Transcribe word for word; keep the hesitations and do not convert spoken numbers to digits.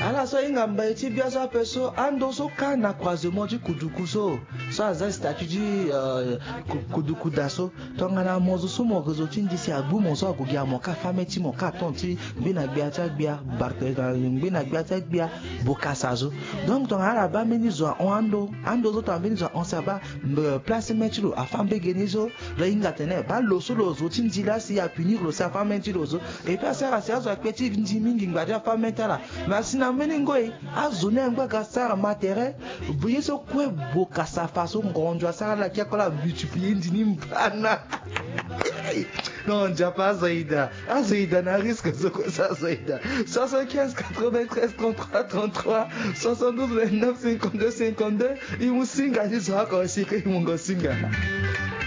ala so inga mbaiti bia so peso ando so kana croisement du kuduku so so aza statut di kuduku daso tongana mozo so mo rezo tindi si abu mo so agogia mo ka fameti mo ka tonti bina bia ta bia bartega bina bia ta bia bokasazo donc tongana ba meni zo ando ando zo tambeni zo on saba place metro afambe genizo la inga tene ba lo so lo zo tindi la si a punir lo sa fameti lo zo et puis ça ça zo petit ndi mingi ngbadia fameta la masina meni ngoi azone ngba gasara matériel buye so kwe bokasa faso ngonjwa sara la kia kola multiplier ndini mpana non japa zaida azaida na risque zo ko sa zaida soixante-quinze quatre-vingt-treize trente-trois trente-trois soixante-douze vingt-neuf cinquante-deux cinquante-deux imusinga ni zo ko sike imungo singa